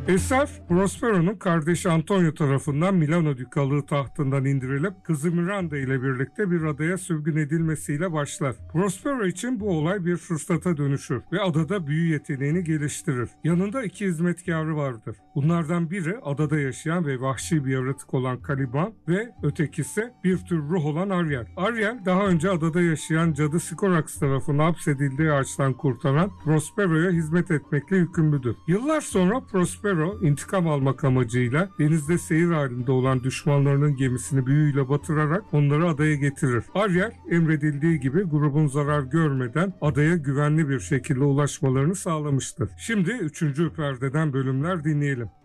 Eser, Prospero'nun kardeşi Antonio tarafından Milano dükalığı tahtından indirilip kızı Miranda ile birlikte bir adaya sürgün edilmesiyle başlar. Prospero için bu olay bir fırsata dönüşür ve adada büyü yeteneğini geliştirir. Yanında 2 hizmetkarı vardır. Bunlardan biri adada yaşayan ve vahşi bir yaratık olan Caliban ve ötekisi bir tür ruh olan Ariel. Ariel daha önce adada yaşayan cadı Sycorax tarafından hapsedildiği ağaçtan kurtaran Prospero'ya hizmet etmekle yükümlüdür. Yıllar sonra Prospero intikam almak amacıyla denizde seyir halinde olan düşmanlarının gemisini büyüyle batırarak onları adaya getirir. Ariel emredildiği gibi grubun zarar görmeden adaya güvenli bir şekilde ulaşmalarını sağlamıştır. Şimdi 3. perdeden bölümler dinleyelim.